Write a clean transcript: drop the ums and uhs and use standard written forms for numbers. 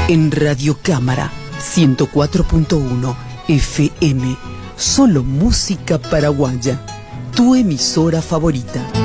En Radio Cámara 104.1 FM, solo música paraguaya, tu emisora favorita.